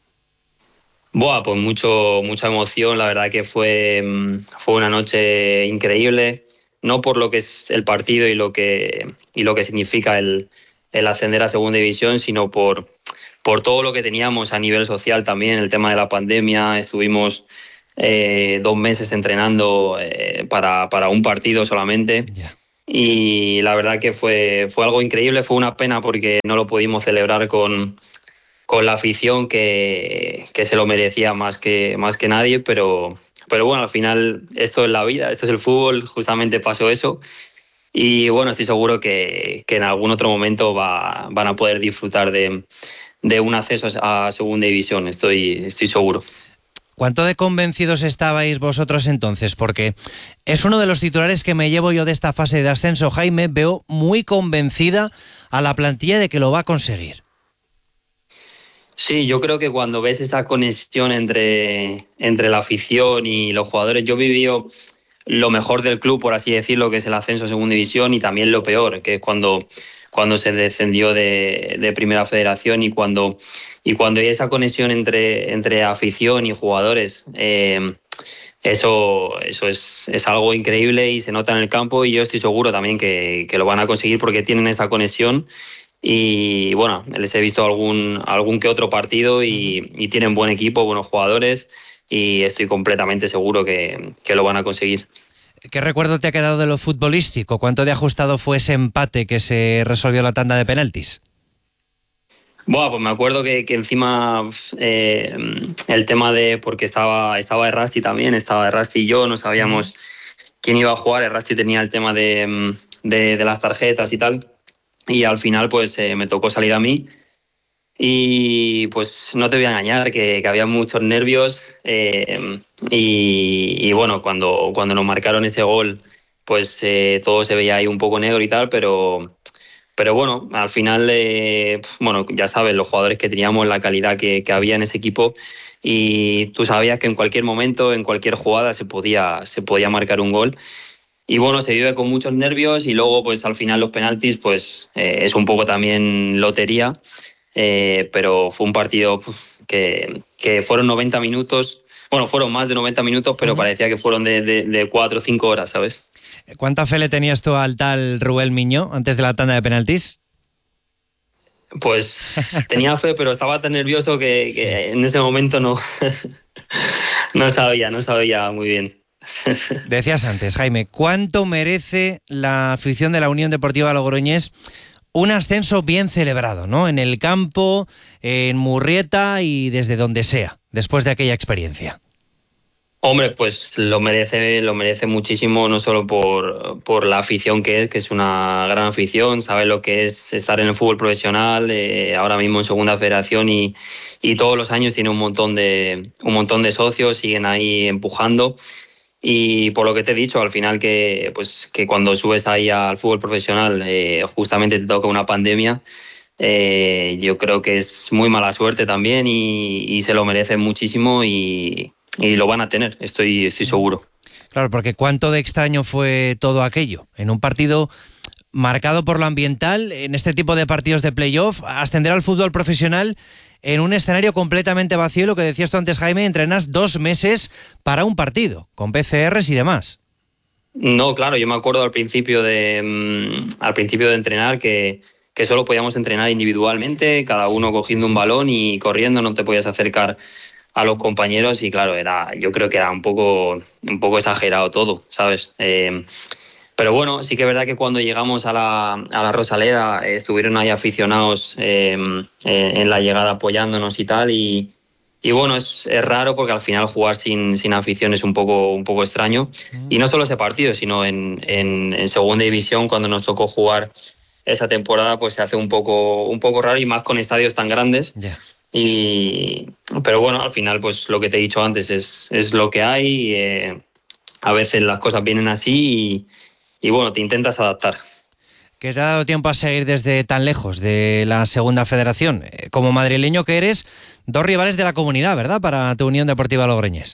Buah, pues mucho, mucha emoción. La verdad que fue, fue una noche increíble. No por lo que es el partido y lo que, y lo que significa el, el ascender a segunda división, sino por, por todo lo que teníamos a nivel social también, el tema de la pandemia. Estuvimos eh, dos meses entrenando eh, para, para un partido solamente. Yeah. Y la verdad que fue, fue algo increíble. Fue una pena porque no lo pudimos celebrar con, con la afición que, que se lo merecía más que, más que nadie, pero... Pero bueno, al final esto es la vida, esto es el fútbol, justamente pasó eso. Y bueno, estoy seguro que, que en algún otro momento va, van a poder disfrutar de, de un acceso a segunda división, estoy, estoy seguro. ¿Cuánto de convencidos estabais vosotros entonces? Porque es uno de los titulares que me llevo yo de esta fase de ascenso, Jaime. Veo muy convencida a la plantilla de que lo va a conseguir. Sí, yo creo que cuando ves esa conexión entre, entre la afición y los jugadores, yo he vivido lo mejor del club, por así decirlo, que es el ascenso a segunda división, y también lo peor, que es cuando, cuando se descendió de, de Primera Federación, y cuando, y cuando hay esa conexión entre, entre afición y jugadores, eh, eso, eso es, es algo increíble y se nota en el campo, y yo estoy seguro también que, que lo van a conseguir porque tienen esa conexión. Y bueno, les he visto algún, algún que otro partido y, y tienen buen equipo, buenos jugadores, y estoy completamente seguro que, que lo van a conseguir. ¿Qué recuerdo te ha quedado de lo futbolístico? ¿Cuánto de ajustado fue ese empate que se resolvió la tanda de penaltis? Bueno, pues me acuerdo que, que encima eh, el tema de... porque estaba, estaba Errasti también, estaba Errasti y yo, no sabíamos quién iba a jugar. Errasti tenía el tema de, de, de las tarjetas y tal. Y al final pues eh, me tocó salir a mí y pues no te voy a engañar que, que había muchos nervios eh, y, y bueno, cuando, cuando nos marcaron ese gol pues eh, todo se veía ahí un poco negro y tal, pero, pero bueno, al final eh, bueno, ya sabes, los jugadores que teníamos, la calidad que, que había en ese equipo, y tú sabías que en cualquier momento, en cualquier jugada se podía, se podía marcar un gol. Y bueno, se vive con muchos nervios y luego pues al final los penaltis pues eh, es un poco también lotería, eh, pero fue un partido que, que fueron noventa minutos, bueno, fueron más de noventa minutos, pero uh-huh. parecía que fueron de, de, de cuatro o cinco horas, ¿sabes? ¿Cuánta fe le tenías tú al tal Rubén Miño antes de la tanda de penaltis? Pues tenía fe, pero estaba tan nervioso que, que en ese momento no, no sabía, no sabía muy bien. Decías antes, Jaime, ¿cuánto merece la afición de la Unión Deportiva Logroñés un ascenso bien celebrado, ¿no? En el campo, en Murrieta y desde donde sea, después de aquella experiencia? Hombre, pues lo merece, lo merece muchísimo, no solo por, por la afición que es, que es una gran afición, sabe lo que es estar en el fútbol profesional, eh, ahora mismo en Segunda Federación, y, y todos los años tiene un montón de, un montón de socios, siguen ahí empujando. Y por lo que te he dicho, al final que, pues, que cuando subes ahí al fútbol profesional eh, justamente te toca una pandemia, eh, yo creo que es muy mala suerte también y, y se lo merecen muchísimo y, y lo van a tener, estoy, estoy seguro. Claro, porque cuánto de extraño fue todo aquello. En un partido marcado por lo ambiental, en este tipo de partidos de playoff, ascender al fútbol profesional en un escenario completamente vacío, lo que decías tú antes, Jaime, entrenas dos meses para un partido, con P C Rs y demás. No, claro, yo me acuerdo al principio de, um, al principio de entrenar que, que solo podíamos entrenar individualmente, cada uno cogiendo un balón y corriendo, no te podías acercar a los compañeros y claro, era, yo creo que era un poco, un poco exagerado todo, ¿sabes? Eh, Pero bueno, sí que es verdad que cuando llegamos a la, a la Rosaleda eh, estuvieron ahí aficionados eh, eh, en la llegada apoyándonos y tal. Y, y bueno, es, es raro porque al final jugar sin, sin afición es un poco, un poco extraño. Y no solo ese partido, sino en, en, en Segunda División, cuando nos tocó jugar esa temporada, pues se hace un poco, un poco raro y más con estadios tan grandes. Yeah. Y, pero bueno, al final, pues lo que te he dicho antes es, es lo que hay. Y, eh, a veces las cosas vienen así y... Y bueno, te intentas adaptar. que te ha dado tiempo a seguir desde tan lejos de la segunda federación. Como madrileño que eres, dos rivales de la comunidad, ¿verdad?, para tu Unión Deportiva Logroñés.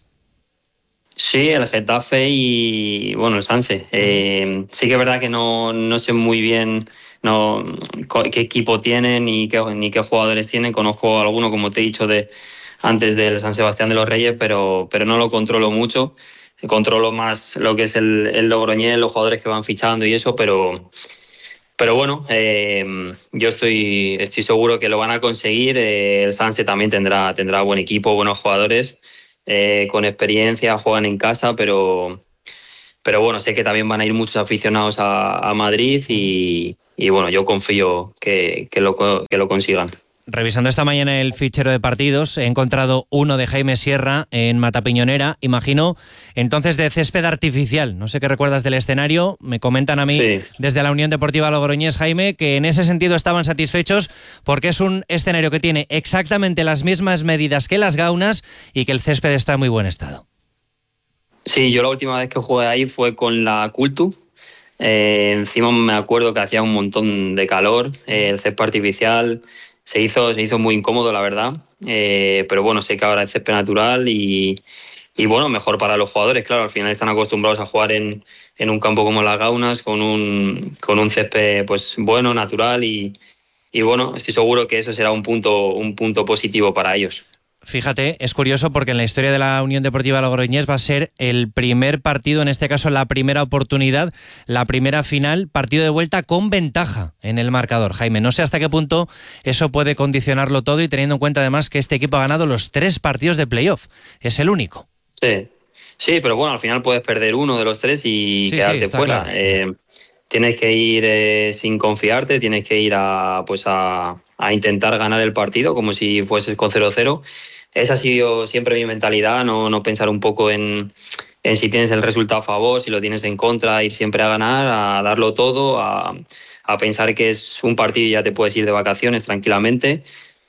Sí, el Getafe y, bueno, el Sanse. Eh, sí que es verdad que no, no sé muy bien no, qué equipo tienen ni qué, ni qué jugadores tienen. Conozco alguno, como te he dicho, de antes del San Sebastián de los Reyes, pero, pero no lo controlo mucho. Controlo más lo que es el, el Logroñés, los jugadores que van fichando y eso, pero, pero bueno, eh, yo estoy, estoy seguro que lo van a conseguir. Eh, el Sanse también tendrá, tendrá buen equipo, buenos jugadores. Eh, con experiencia, juegan en casa, pero, pero bueno, sé que también van a ir muchos aficionados a, a Madrid y, y bueno, yo confío que, que, lo, que lo consigan. Revisando esta mañana el fichero de partidos, he encontrado uno de Jaime Sierra en Matapiñonera, imagino, entonces de césped artificial. No sé qué recuerdas del escenario, me comentan a mí sí. desde la Unión Deportiva Logroñés, Jaime, que en ese sentido estaban satisfechos porque es un escenario que tiene exactamente las mismas medidas que las gaunas y que el césped está en muy buen estado. Sí, yo la última vez que jugué ahí fue con la Cultu. Eh, encima me acuerdo que hacía un montón de calor, eh, el césped artificial... Se hizo, se hizo muy incómodo, la verdad, eh, pero bueno, sé que ahora es césped natural y, y bueno, mejor para los jugadores, claro, al final están acostumbrados a jugar en, en un campo como las Gaunas, con un, con un césped pues, bueno, natural y, y bueno, estoy seguro que eso será un punto, un punto positivo para ellos. Fíjate, es curioso porque en la historia de la Unión Deportiva Logroñés va a ser el primer partido, en este caso la primera oportunidad, la primera final, partido de vuelta con ventaja en el marcador. Jaime, no sé hasta qué punto eso puede condicionarlo todo y teniendo en cuenta además que este equipo ha ganado los tres partidos de playoff. Es el único. Sí, sí, pero bueno, al final puedes perder uno de los tres y sí, quedarte sí, fuera. Claro. Eh, tienes que ir eh, sin confiarte, tienes que ir a, pues a, a intentar ganar el partido como si fueses con cero cero. Esa ha sido siempre mi mentalidad, no, no pensar un poco en, en si tienes el resultado a favor, si lo tienes en contra, ir siempre a ganar, a darlo todo, a, a pensar que es un partido y ya te puedes ir de vacaciones tranquilamente.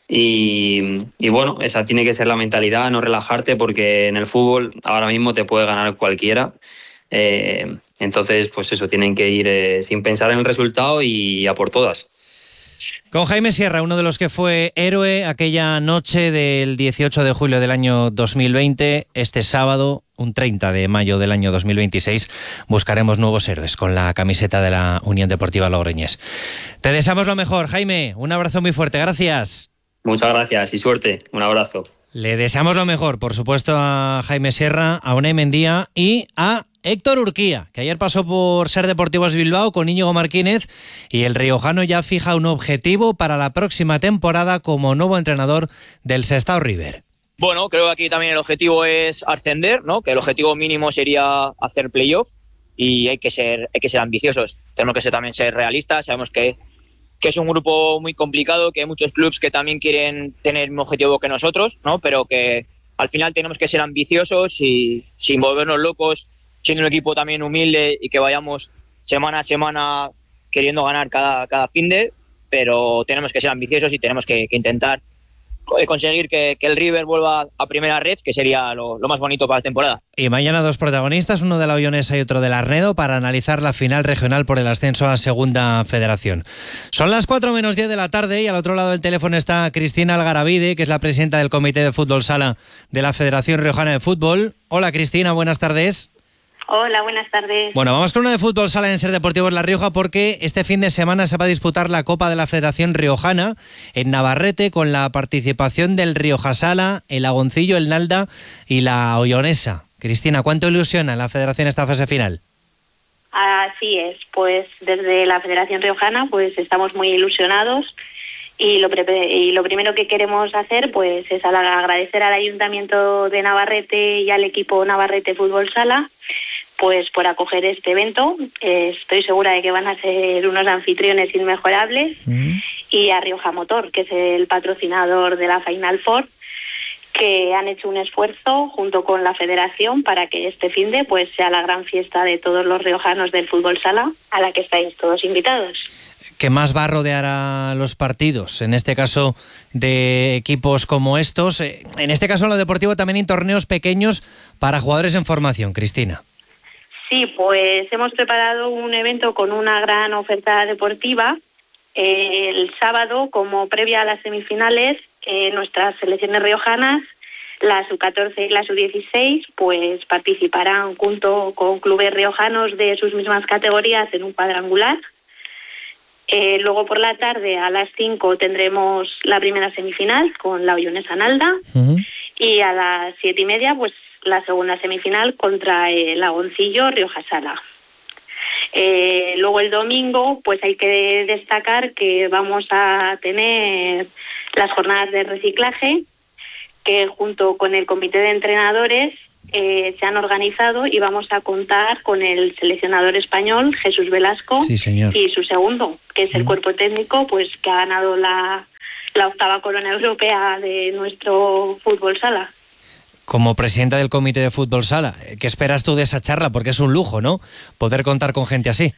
Y, y bueno, esa tiene que ser la mentalidad, no relajarte, porque en el fútbol ahora mismo te puede ganar cualquiera. Eh, entonces, pues eso, tienen que ir eh, sin pensar en el resultado y a por todas. Con Jaime Sierra, uno de los que fue héroe aquella noche del dieciocho de julio del año dos mil veinte, este sábado, un treinta de mayo del año dos mil veintiséis, buscaremos nuevos héroes con la camiseta de la Unión Deportiva Logroñés. Te deseamos lo mejor, Jaime, un abrazo muy fuerte, gracias. Muchas gracias y suerte, un abrazo. Le deseamos lo mejor, por supuesto, a Jaime Sierra, a Unai Mendía y a Héctor Urquía, que ayer pasó por Ser Deportivos Bilbao con Íñigo Martínez y el riojano ya fija un objetivo para la próxima temporada como nuevo entrenador del Sestao River. Bueno, creo que aquí también el objetivo es ascender, ¿no? Que el objetivo mínimo sería hacer playoff y hay que ser, hay que ser ambiciosos. Tenemos que ser, también ser realistas, sabemos que, que es un grupo muy complicado, que hay muchos clubes que también quieren tener el mismo objetivo que nosotros, ¿no? Pero que al final tenemos que ser ambiciosos y sin volvernos locos, siendo un equipo también humilde y que vayamos semana a semana queriendo ganar cada, cada finde, pero tenemos que ser ambiciosos y tenemos que, que intentar conseguir que, que el River vuelva a primera red, que sería lo, lo más bonito para la temporada. Y mañana dos protagonistas, uno de la Ollonesa y otro del Arnedo, para analizar la final regional por el ascenso a Segunda Federación. Son las cuatro menos diez de la tarde y al otro lado del teléfono está Cristina Algaravide, que es la presidenta del Comité de Fútbol Sala de la Federación Riojana de Fútbol. Hola Cristina, buenas tardes. Hola, buenas tardes. Bueno, vamos con una de fútbol sala en Ser Deportivos La Rioja porque este fin de semana se va a disputar la Copa de la Federación Riojana en Navarrete con la participación del Rioja Sala, el Agoncillo, el Nalda y la Ollonesa. Cristina, ¿cuánto ilusiona la Federación esta fase final? Así es, pues desde la Federación Riojana pues estamos muy ilusionados y lo, pre- y lo primero que queremos hacer pues es agradecer al Ayuntamiento de Navarrete y al equipo Navarrete Fútbol Sala pues por acoger este evento. Eh, estoy segura de que van a ser unos anfitriones inmejorables. Mm. Y a Rioja Motor, que es el patrocinador de la Final Four, que han hecho un esfuerzo junto con la federación para que este finde pues sea la gran fiesta de todos los riojanos del fútbol sala, a la que estáis todos invitados. ¿Qué más va a rodear a los partidos? En este caso de equipos como estos. En este caso en lo deportivo también hay torneos pequeños para jugadores en formación, Cristina. Sí, pues hemos preparado un evento con una gran oferta deportiva. Eh, el sábado, como previa a las semifinales, eh, nuestras selecciones riojanas, la sub catorce y la sub dieciséis, pues participarán junto con clubes riojanos de sus mismas categorías en un cuadrangular. Eh, luego por la tarde a las cinco tendremos la primera semifinal con la Oyonesa Nalda. Uh-huh. Y a las siete y media pues la segunda semifinal contra el Agoncillo Rioja Sala. Eh, luego el domingo pues hay que destacar que vamos a tener las jornadas de reciclaje que junto con el comité de entrenadores Eh, se han organizado y vamos a contar con el seleccionador español Jesús Velasco. Sí, señor. Y su segundo, que es el cuerpo técnico, pues que ha ganado la, la octava corona europea de nuestro fútbol sala. Como presidenta del comité de fútbol sala, ¿qué esperas tú de esa charla? Porque es un lujo, ¿no? Poder contar con gente así.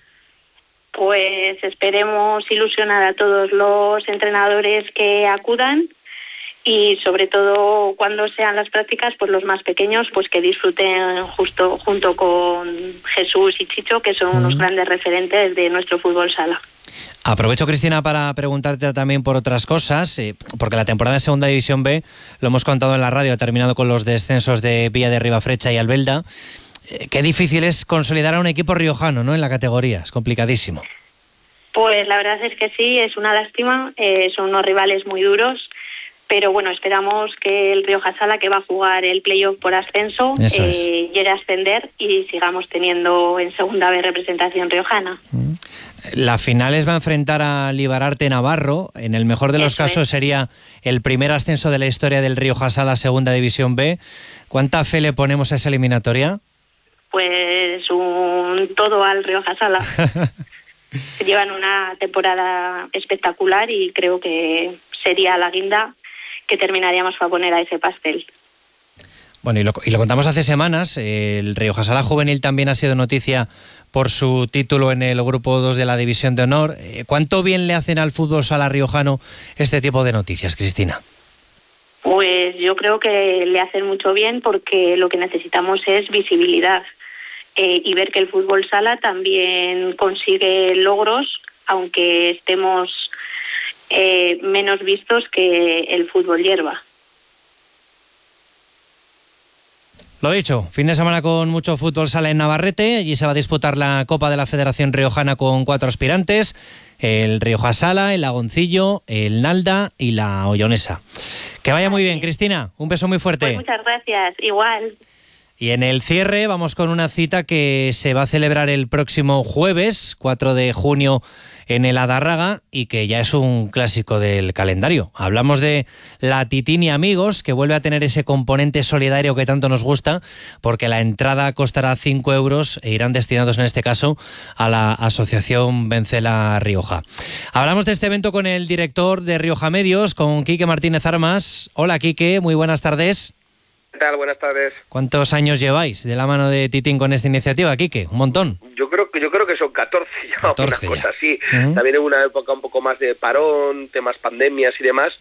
Pues esperemos ilusionar a todos los entrenadores que acudan. Y sobre todo cuando sean las prácticas, pues los más pequeños, pues que disfruten justo junto con Jesús y Chicho, que son unos grandes referentes de nuestro fútbol sala. Aprovecho, Cristina, para preguntarte también por otras cosas, eh, porque la temporada de Segunda División B, lo hemos contado en la radio, ha terminado con los descensos de Villa de Ribafrecha y Albelda. Eh, qué difícil es consolidar a un equipo riojano, ¿no?, en la categoría, es complicadísimo. Pues la verdad es que sí, es una lástima, eh, son unos rivales muy duros. Pero bueno, esperamos que el Rioja Sala, que va a jugar el playoff por ascenso, eh, llegue a ascender y sigamos teniendo en segunda B representación riojana. La finales va a enfrentar a Libararte Navarro. En el mejor de los Eso casos es. sería el primer ascenso de la historia del Rioja Sala Segunda División B. ¿Cuánta fe le ponemos a esa eliminatoria? Pues un todo al Rioja Sala. Llevan una temporada espectacular y creo que sería la guinda que terminaríamos para poner a ese pastel. Bueno, y lo, y lo contamos hace semanas, el Rioja Sala Juvenil también ha sido noticia por su título en el Grupo dos de la División de Honor. ¿Cuánto bien le hacen al fútbol sala riojano este tipo de noticias, Cristina? Pues yo creo que le hacen mucho bien porque lo que necesitamos es visibilidad eh, y ver que el fútbol sala también consigue logros, aunque estemos Eh, menos vistos que el fútbol hierba. Lo dicho, fin de semana con mucho fútbol sala en Navarrete. Allí se va a disputar la Copa de la Federación Riojana con cuatro aspirantes: el Rioja Sala, el Agoncillo, el Nalda y la Oyonesa. Que vaya muy bien, Cristina. Un beso muy fuerte. Pues muchas gracias. Igual. Y en el cierre vamos con una cita que se va a celebrar el próximo jueves, cuatro de junio, en el Adarraga, y que ya es un clásico del calendario. Hablamos de la Titín y Amigos, que vuelve a tener ese componente solidario que tanto nos gusta, porque la entrada costará cinco euros e irán destinados en este caso a la Asociación Vencela Rioja. Hablamos de este evento con el director de Rioja Medios, con Quique Martínez Armas. Hola, Quique, muy buenas tardes. ¿Qué tal? Buenas tardes. ¿Cuántos años lleváis de la mano de Titín con esta iniciativa, Quique? Un montón. Yo creo que yo creo que son catorce ya, catorce una ya. cosa así. Uh-huh. También en una época un poco más de parón, temas pandemias y demás,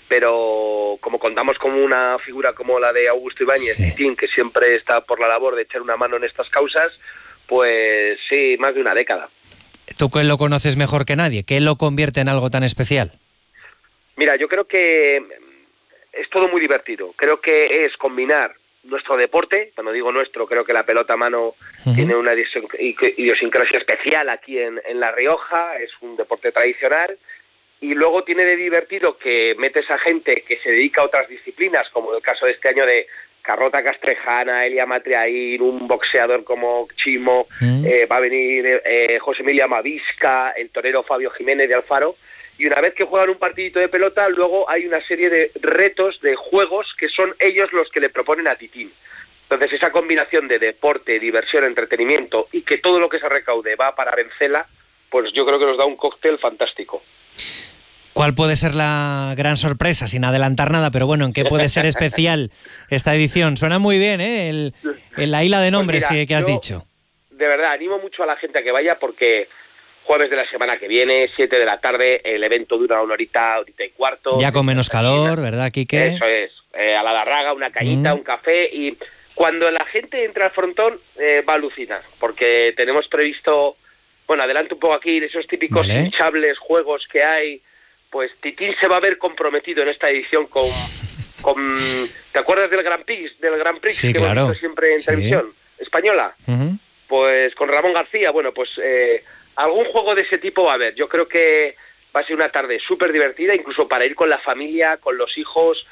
pero como contamos con una figura como la de Augusto Ibáñez, sí. Titín, que siempre está por la labor de echar una mano en estas causas, pues sí, más de una década. Tú que lo conoces mejor que nadie, ¿qué lo convierte en algo tan especial? Mira, yo creo que es todo muy divertido. Creo que es combinar nuestro deporte, cuando digo nuestro, creo que la pelota a mano uh-huh. tiene una idiosincrasia especial aquí en, en La Rioja, es un deporte tradicional, y luego tiene de divertido que metes a gente que se dedica a otras disciplinas, como el caso de este año de Carlota Castrejana, Elia Matriaín, un boxeador como Chimo, uh-huh. eh, va a venir eh, José Emilio Amavisca, el torero Fabio Jiménez de Alfaro. Y una vez que juegan un partidito de pelota, luego hay una serie de retos, de juegos, que son ellos los que le proponen a Titín. Entonces esa combinación de deporte, diversión, entretenimiento y que todo lo que se recaude va para Vencela, pues yo creo que nos da un cóctel fantástico. ¿Cuál puede ser la gran sorpresa, sin adelantar nada, pero bueno, en qué puede ser especial esta edición? Suena muy bien, ¿eh? El, el, la hila de nombres pues mira, que, que has dicho. De verdad, animo mucho a la gente a que vaya porque jueves de la semana que viene, siete de la tarde, el evento dura una horita, horita y cuarto. Ya con menos calor, ¿verdad, Quique? Eso es, eh, a la Darraga, una cañita, mm. un café y Cuando la gente entra al frontón eh, va a alucinar, porque tenemos previsto, bueno, adelanto un poco aquí, esos típicos vale. hinchables juegos que hay, pues Titín se va a ver comprometido en esta edición con... con ¿te acuerdas del Grand Prix, del Grand Prix sí, que claro. hemos visto siempre en sí. televisión española? Uh-huh. Pues con Ramón García, bueno, pues eh, algún juego de ese tipo va a haber. Yo creo que va a ser una tarde súper divertida, incluso para ir con la familia, con los hijos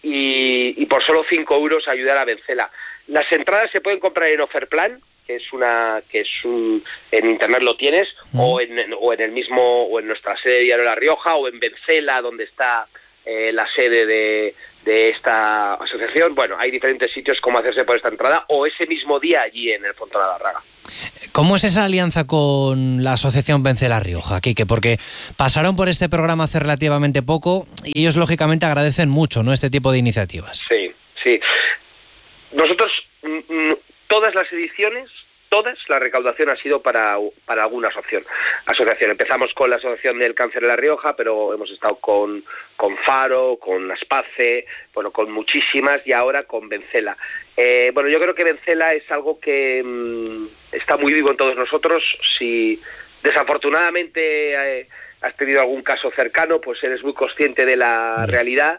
y, y por solo cinco euros ayudar a Vencela. Las entradas se pueden comprar en Offerplan, que es una que es un, en internet lo tienes, mm. o en o en el mismo o en nuestra sede de Diario La Rioja o en Vencela, donde está eh, la sede de, de esta asociación. Bueno, hay diferentes sitios cómo hacerse por esta entrada, o ese mismo día allí en el Frontón Adarraga. ¿Cómo es esa alianza con la asociación Vencela Rioja, Quique? Porque pasaron por este programa hace relativamente poco y ellos lógicamente agradecen mucho, ¿no?, este tipo de iniciativas. Sí, sí. Nosotros, mm, todas las ediciones, todas, la recaudación ha sido para, para alguna asociación. asociación. Empezamos con la Asociación del Cáncer de La Rioja, pero hemos estado con, con Faro, con Aspace, bueno, con muchísimas, y ahora con Vencela. Eh, bueno, yo creo que Vencela es algo que mmm, está muy vivo en todos nosotros. Si desafortunadamente eh, has tenido algún caso cercano, pues eres muy consciente de la realidad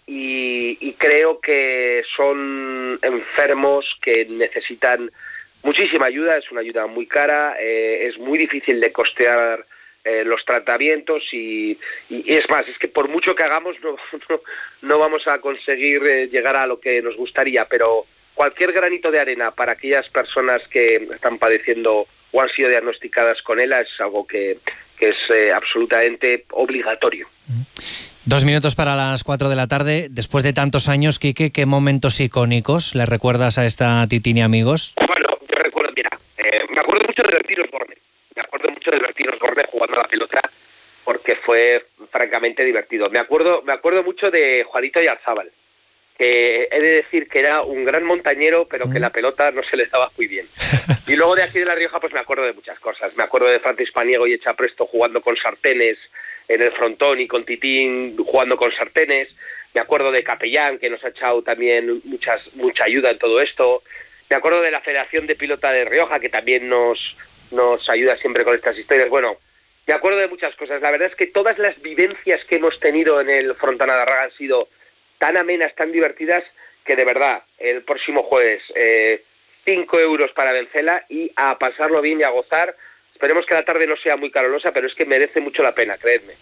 y, y creo que son enfermos que necesitan muchísima ayuda. Es una ayuda muy cara, eh, es muy difícil de costear eh, los tratamientos y, y es más, es que por mucho que hagamos no, no, no vamos a conseguir eh, llegar a lo que nos gustaría, pero cualquier granito de arena para aquellas personas que están padeciendo o han sido diagnosticadas con ELA es algo que, que es eh, absolutamente obligatorio. Dos minutos para las cuatro de la tarde. Después de tantos años, Quique, ¿qué momentos icónicos le recuerdas a esta Titín y amigos? Bueno, yo recuerdo, mira, eh, me acuerdo mucho de Bertín Osborne. Me acuerdo mucho de Bertín Osborne jugando a la pelota porque fue francamente divertido. Me acuerdo, me acuerdo mucho de Juanito Yarzábal, que he de decir que era un gran montañero, pero que la pelota no se le daba muy bien. Y luego de aquí de La Rioja, pues me acuerdo de muchas cosas. Me acuerdo de Francis Paniego y Echapresto jugando con sartenes en el frontón y con Titín jugando con sartenes. Me acuerdo de Capellán, que nos ha echado también muchas mucha ayuda en todo esto. Me acuerdo de la Federación de Pilota de Rioja, que también nos, nos ayuda siempre con estas historias. Bueno, me acuerdo de muchas cosas. La verdad es que todas las vivencias que hemos tenido en el Frontón Adarraga han sido tan amenas, tan divertidas, que de verdad, el próximo jueves, eh, cinco euros para Vencela y a pasarlo bien y a gozar. Esperemos que la tarde no sea muy calurosa, pero es que merece mucho la pena, creedme.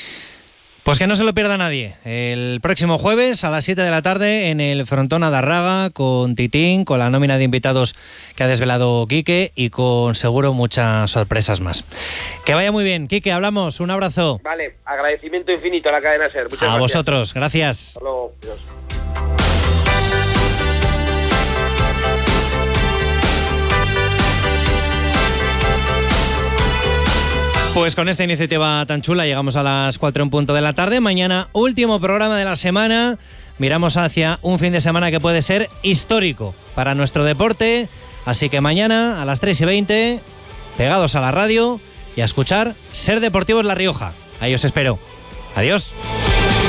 Pues que no se lo pierda nadie. El próximo jueves a las siete de la tarde en el Frontón Adarraga con Titín, con la nómina de invitados que ha desvelado Quique y con seguro muchas sorpresas más. Que vaya muy bien, Quique, hablamos. Un abrazo. Vale, agradecimiento infinito a la cadena SER. Muchas a gracias. vosotros, gracias. Hasta luego. Adiós. Pues con esta iniciativa tan chula llegamos a las cuatro en punto de la tarde. Mañana, último programa de la semana. Miramos hacia un fin de semana que puede ser histórico para nuestro deporte. Así que mañana a las tres y veinte, pegados a la radio y a escuchar Ser Deportivos La Rioja. Ahí os espero. Adiós.